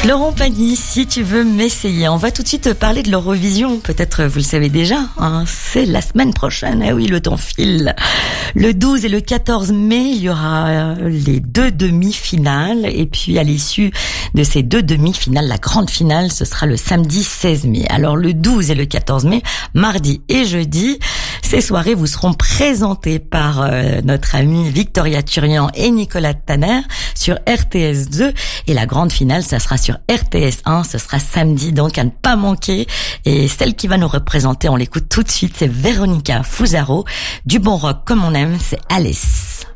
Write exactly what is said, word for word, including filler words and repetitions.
Laurent Pagny, si tu veux m'essayer, on va tout de suite parler de l'Eurovision. Peut-être vous le savez déjà, hein, c'est la semaine prochaine. Eh oui, le temps file. Le douze et le quatorze mai, il y aura les deux demi-finales. Et puis à l'issue de ces deux demi-finales, la grande finale, ce sera le samedi seize mai. Alors le douze et le quatorze mai, mardi et jeudi, ces soirées vous seront présentées par euh, notre ami Victoria Turian et Nicolas Tanner sur R T S deux. Et la grande finale, ça sera sur R T S un, ce sera samedi, donc à ne pas manquer. Et celle qui va nous représenter, on l'écoute tout de suite, c'est Véronica Fusaro. Du bon rock comme on aime, c'est Alice.